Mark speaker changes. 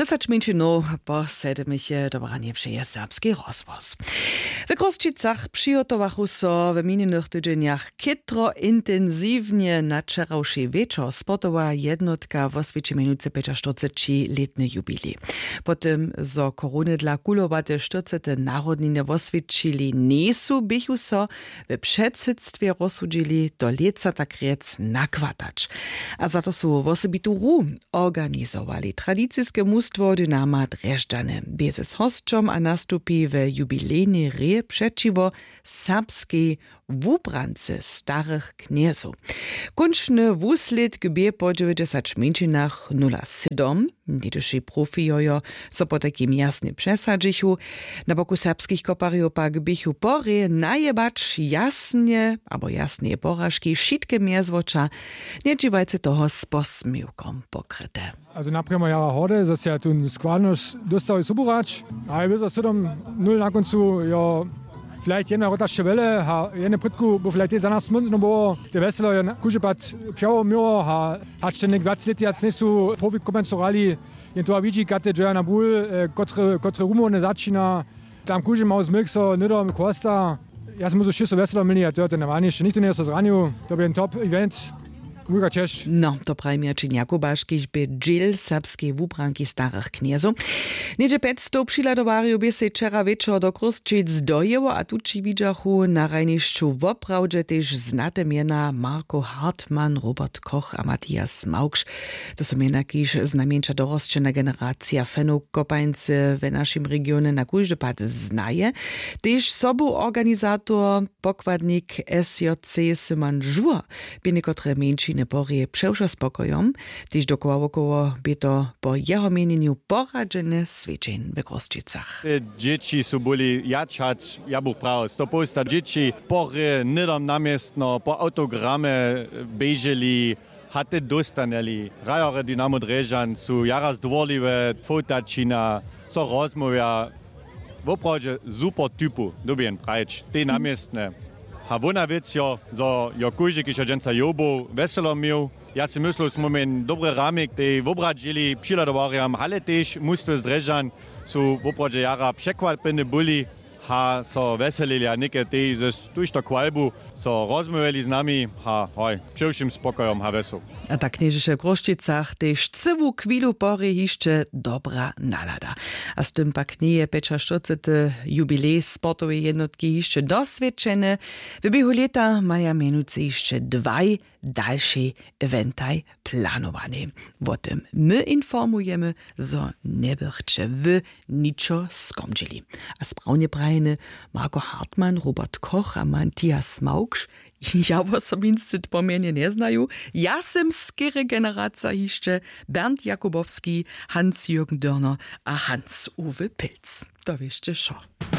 Speaker 1: 10 minut po 7 dobranie przeje serbski rozwoz. W Kroščicach przygotowachu so w minionych tydzieniach kitro intensywnie na wczorajszy wieczór sportowa jednotka w oświecimieniu 45-letny jubilej. Potem zo korony dla kulowate 40 narodniny oswiecili nesu, bychu so w przedsedztwie rozsudzili do leca tak rec nakładać. A za to są w osobitu ru organizowali tradycyjskie mustwo Dynama Dreżdżany. Bez hostom a nastupi w jubilejnej reje przeciwo serbskiej wubrance starych kniezów. Kończny wuslet gbie po 90 minutach 0,7. Niedyszy profijojo so po takim jasnym przesadzichu. Na boku serbskich kopariów pak bychu pory najebacz jasnie, albo jasne porażki, wszystkie miezwocza, nie dziwajcie toho z posmiłką pokryte.
Speaker 2: Also naprema jara horde, dass ja tu składność dostał suburać, a bis aus 7-0 na końcu, ja vielleicht jedna rotasche Welle, ha jene prytku, bo vielleicht za nas mund, no bo te weselo ja kužipat pšao miro, ha ständig vacleti jac nesu profi komensorali, jen to widzi kate Joanna Bull, kotre rumone začina, tam kuži maus milkso, nidom kosta, ja sam muso šiso veselo milni, a to je to nevaniš, nikto nie je so zranil, to bi en top event.
Speaker 1: No, to prajmia Čin Jakubáškiš by džil serbskej wubranki starych kniezów. Niedzie 500 přiladowariu by se wczera wieczór do Kroščic dojeło, a tuči widzachu na rajnišću woprawdźe też znate miena Marko Hartmann, Robert Koch a Matthias Mauksch. To są miena, kiż znamieńcza dorosčena generacja fanów kopańcy w naszym regionie na każdy pad znaje. Też sobu organizator, pokładnik SJC Simon Żur, by niekotre mniejsziny porie przewszo spokojom, tyż dokoło by to po jeho mienieniu poradzene swečeń w Kroščicach.
Speaker 3: Dzieci su byli jačać, ja buch prawo, stoposta dzieci pory nidom namiestno, po autogramy beželi, hatte dostaneli. Rajore Dynamo Drežan su jaraz dvorliwe fotačina, so rozmówia, woprawdzie super typu, dobien prajč, te namiestne. A wona wiec jo kujzik i dżęca jobo weselo miał. Ja si myślę, że mamy dobry ramik, te wobradzili przyladowariam, ale też mustwo z Dreżan su woprawdzie jara przekładpiny byli, ha so weselili, a nieke te tuż do kwalbu so rozmawiali z nami, ha hoj, przewszym spokojom, ha wesel.
Speaker 1: A tak knieżysze w Kroščicach też cywu chwilu pory jeszcze dobra nalada. A z tym pak nie je 45. jubilej sportowej jednotki jeszcze doswiadczene. W biegu lata maja mianowicie jeszcze 2 dalsze eventaj planowane. O tym my informujemy, zo nie byście wy niczo skomdzili. A sprawnie prajny Marko Hartmann, Robert Koch a Matthias Mauksch. Ja osobiście pomienie nie znają. Ja sem skiery generacja jeszcze Bernd Jakubowski, Hans-Jürgen Dörner a Hans-Uwe Pilz. To wieszcie szo.